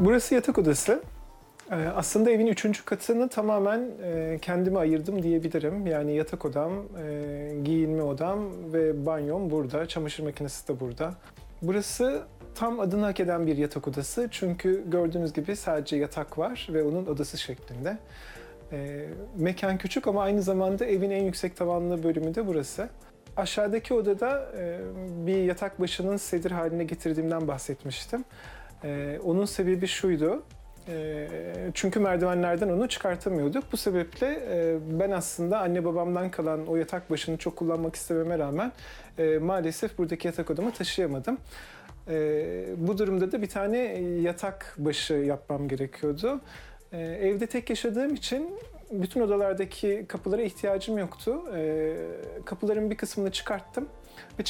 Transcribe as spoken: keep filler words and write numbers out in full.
Burası yatak odası. Ee, Aslında evin üçüncü katını tamamen e, kendime ayırdım diyebilirim. Yani yatak odam, e, giyinme odam ve banyom burada. Çamaşır makinesi de burada. Burası tam adını hak eden bir yatak odası. Çünkü gördüğünüz gibi sadece yatak var ve onun odası şeklinde. E, mekan küçük ama aynı zamanda evin en yüksek tavanlı bölümü de burası. Aşağıdaki odada e, bir yatak başının sedir haline getirdiğimden bahsetmiştim. E, onun sebebi şuydu. E, çünkü merdivenlerden onu çıkartamıyorduk. Bu sebeple e, ben aslında anne babamdan kalan o yatak başını çok kullanmak istememe rağmen e, maalesef buradaki yatak odamı taşıyamadım. E, bu durumda da bir tane yatak başı yapmam gerekiyordu. E, evde tek yaşadığım için bütün odalardaki kapılara ihtiyacım yoktu. E, kapıların bir kısmını çıkarttım ve